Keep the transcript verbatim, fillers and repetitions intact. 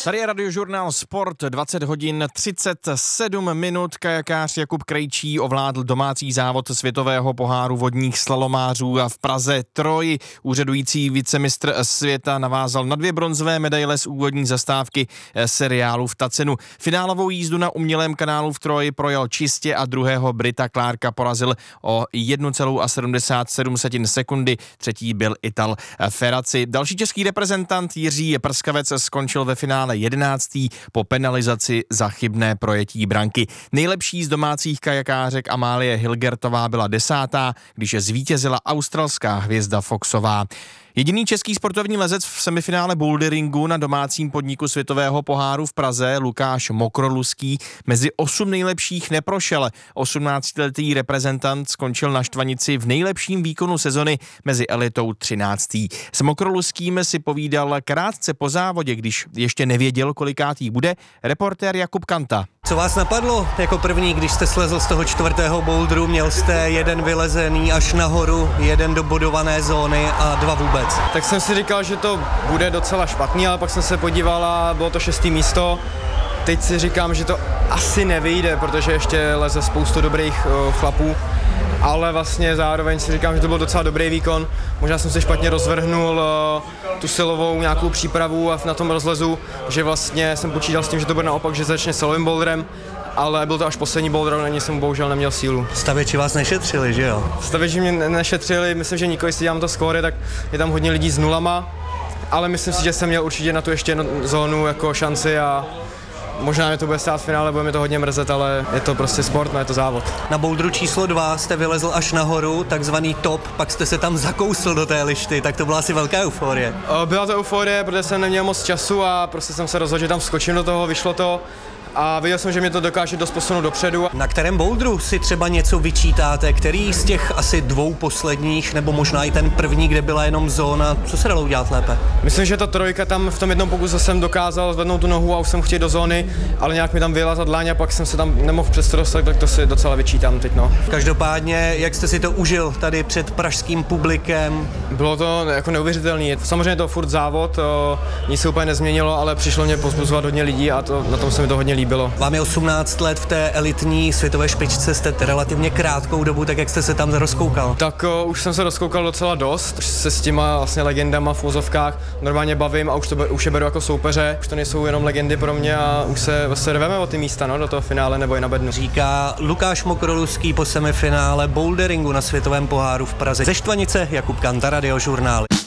Tady je Radiožurnál Sport, dvacet hodin třicet sedm minut. Kajakář Jakub Krejčí ovládl domácí závod světového poháru vodních slalomářů a v Praze Troji. Úřadující vicemistr světa navázal na dvě bronzové medaile z úvodní zastávky seriálu v Tacenu. Finálovou jízdu na umělém kanálu v Troji projel čistě a druhého Brita Clarka porazil o jedna celá sedmdesát sedm sekundy. Třetí byl Ital Ferrazzi. Další český reprezentant Jiří Prskavec skončil ve finále jedenáctý po penalizaci za chybné projetí branky. Nejlepší z domácích kajakářek Amálie Hilgertová byla desátá, když zvítězila australská hvězda Foxová. Jediný český sportovní lezec v semifinále boulderingu na domácím podniku světového poháru v Praze, Lukáš Mokroluský, mezi osm nejlepších neprošel. osmnáctiletý reprezentant skončil na štvanici v nejlepším výkonu sezony mezi elitou třináctý. S Mokroluským si povídal krátce po závodě, když ještě nevěděl, kolikátý bude, reportér Jakub Kanta. Co vás napadlo jako první, když jste slezl z toho čtvrtého bouldru? Měl jste jeden vylezený až nahoru, jeden do bodované zóny a dva vůbec. Tak jsem si říkal, že to bude docela špatný, ale pak jsem se podíval a bylo to šestý místo. Teď si říkám, že to asi nevyjde, protože ještě leze spoustu dobrých uh, chlapů, ale vlastně zároveň si říkám, že to byl docela dobrý výkon. Možná jsem si špatně rozvrhnul uh, tu silovou nějakou přípravu a na tom rozlezu, že vlastně jsem počítal s tím, že to bude naopak, že začne silovým boulderem, ale byl to až poslední boulder, na něj jsem bohužel neměl sílu. Stavěči vás nešetřili, že jo? Stavěči mě nešetřili, myslím, že nikoho, jestli dělám to skóre, tak je tam hodně lidí s nulama, ale myslím si, že jsem měl určitě na tu ještě zónu jako šanci a možná mě to bude stát v finále, bude mi to hodně mrzet, ale je to prostě sport, no je to závod. Na bouldru číslo dva jste vylezl až nahoru, takzvaný top, pak jste se tam zakousl do té lišty, tak to byla asi velká euforie. Byla to euforie, protože jsem neměl moc času a prostě jsem se rozhodl, že tam skočím do toho, vyšlo to. A viděl jsem, že mě to dokáže dost posunout dopředu. Na kterém bouldru si třeba něco vyčítáte? Který z těch asi dvou posledních, nebo možná i ten první, kde byla jenom zóna, co se dalo udělat lépe? Myslím, že ta trojka tam v tom jednom pokusu jsem dokázal zvednout tu nohu a už jsem chtěl do zóny, ale nějak mi tam vyjela ta dlaň a pak jsem se tam nemohl přesto dostat, tak to si docela vyčítám teď, no. Každopádně, jak jste si to užil tady před pražským publikem? Bylo to jako neuvěřitelný. Samozřejmě to furt závod, o, nic se úplně nezměnilo, ale přišlo mě pozbuzovat hodně lidí a to, na tom se mi to hodně líbilo. Vám je osmnáct let, v té elitní světové špičce jste relativně krátkou dobu, tak jak jste se tam rozkoukal? Tak o, už jsem se rozkoukal docela dost, už se s těma vlastně legendama v úzovkách normálně bavím a už, to, už je beru jako soupeře, už to nejsou jenom legendy pro mě a už se vlastně rveme o ty místa, no, do toho finále nebo i na bednu. Říká Lukáš Mokroluský po semifinále boulderingu na světovém poháru v Praze. Ze Štvanice Jakub Kanta, Radiožurnál.